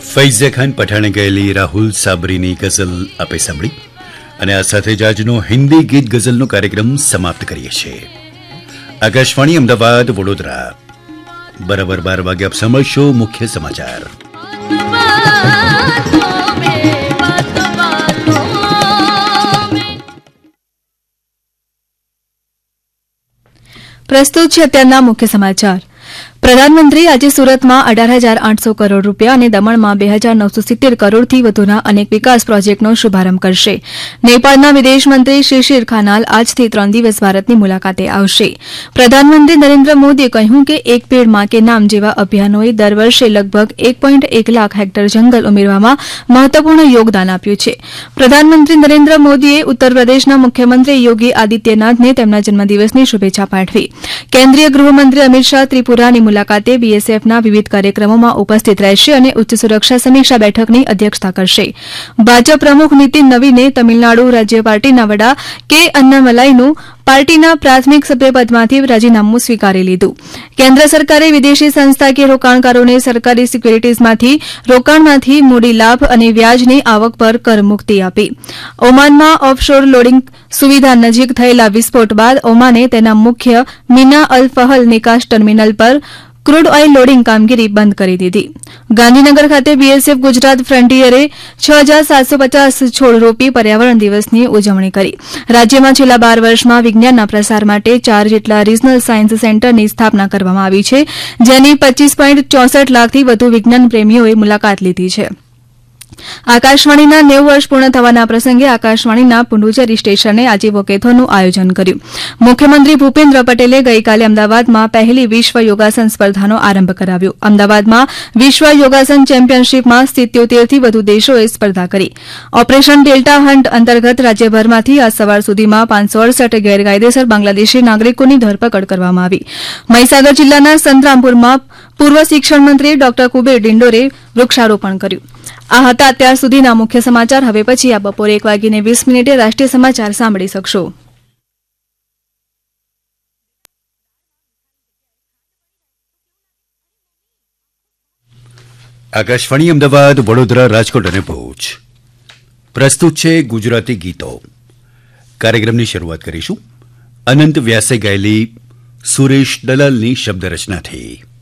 ફૈઝા ખાન પઠાણે ગયેલી રાહુલ સાબરીની ગઝલ આપે સાંભળી અને આ સાથે જ આજનો હિન્દી ગીત ગઝલનો કાર્યક્રમ સમાપ્ત કરીએ છીએ. આકાશવાણી અમદાવાદ વડોદરા બરાબર 12 વાગે આપ સાંભળશો મુખ્ય સમાચાર. પ્રસ્તુત છે અત્યારના મુખ્ય સમાચાર. પ્રધાનમંત્રી આજે સુરતમાં 18,800 કરોડ રૂપિયા અને દમણમાં 2,970 કરોડથી વધુના અનેક વિકાસ પ્રોજેક્ટનો શુભારંભ કરશે. નેપાળના વિદેશમંત્રી શિશિર ખાનાલ આજથી 3 દિવસ ભારતની મુલાકાતે આવશે. પ્રધાનમંત્રી નરેન્દ્ર મોદીએ કહ્યું કે એક પેડ માં કે નામ જેવા અભિયાનોએ દર વર્ષે લગભગ 1.1 લાખ હેક્ટર જંગલ ઉમેરવામાં મહત્વપૂર્ણ યોગદાન આપ્યું છે. પ્રધાનમંત્રી નરેન્દ્ર મોદીએ ઉત્તર પ્રદેશના મુખ્યમંત્રી યોગી આદિત્યનાથને તેમના જન્મદિવસની શુભેચ્છા પાઠવી. કેન્દ્રીય ગૃહમંત્રી અમિત શાહ ત્રિપુરાની મુલાકાતે બીએસએફના વિવિધ કાર્યક્રમોમાં ઉપસ્થિત રહેશે અને ઉચ્ચ સુરક્ષા સમીક્ષા બેઠકની અધ્યક્ષતા કરશે. ભાજપ પ્રમુખ નીતિન નવીને તમિલનાડુ રાજ્ય પાર્ટીના વડા કે અન્નામલાઈનું પાર્ટીના પ્રાથમિક સભ્યપદમાંથી રાજીનામું સ્વીકારી લીધું. કેન્દ્ર સરકારે વિદેશી સંસ્થાકીય રોકાણકારોને સરકારી સિક્યુરિટીઝમાંથી રોકાણમાંથી મૂડી લાભ અને વ્યાજની આવક પર કરમુક્તિ આપી. ઓમાનમાં ઓફશોર લોડિંગ સુવિધા નજીક થયેલા વિસ્ફોટ બાદ ઓમાને તેના મુખ્ય મિના અલ ફહલ નિકાસ ટર્મિનલ પર ક્રૂડ ઓઇલ લોડિંગ કામગીરી બંધ કરી દીધી. ગાંધીનગર ખાતે બીએસએફ ગુજરાત ફ્રન્ટિયરે 6,750 છોડ રોપી પર્યાવરણ દિવસની ઉજવણી કરી. રાજ્યમાં છેલ્લા 12 વર્ષમાં વિજ્ઞાનના પ્રસાર માટે 4 જેટલા રિજનલ સાયન્સ સેન્ટરની સ્થાપના કરવામાં આવી છે, જેની 25.64 લાખથી વધુ વિજ્ઞાન પ્રેમીઓએ મુલાકાત લીધી છે. આકાશવાણીના 90 વર્ષ પૂર્ણ થવાના પ્રસંગે આકાશવાણીના પુડુચેરી સ્ટેશને આજે વોકેથોનનું આયોજન કર્યું. મુખ્યમંત્રી ભૂપેન્દ્ર પટેલે ગઈકાલે અમદાવાદમાં પહેલી વિશ્વ યોગાસન સ્પર્ધાનો આરંભ કરાવ્યો. અમદાવાદમાં વિશ્વ યોગાસન ચેમ્પિયનશીપમાં 77થી વધુ દેશોએ સ્પર્ધા કરી. ઓપરેશન ડેલ્ટા હન્ટ અંતર્ગત રાજ્યભરમાંથી આજ સવાર સુધીમાં 568 ગેરકાયદેસર બાંગ્લાદેશી નાગરિકોની ધરપકડ કરવામાં આવી. મહીસાગર જિલ્લાના સંતરામપુરમાં પૂર્વ શિક્ષણ મંત્રી ડોક્ટર કુબેર ડિંડોરે વૃક્ષારોપણ કર્યું. આ હતા અત્યાર સુધીના મુખ્ય સમાચાર. હવે પછી આ બપોરે 1:20 રાષ્ટ્રીય સમાચાર સાંભળી શકશો. આકાશવાણી અમદાવાદ વડોદરા રાજકોટ અને ભુજ પ્રસ્તુત છે ગુજરાતી ગીતો. કાર્યક્રમની શરૂઆત કરીશું અનંત વ્યાસે ગાયેલી સુરેશ દલાલની શબ્દ રચનાથી.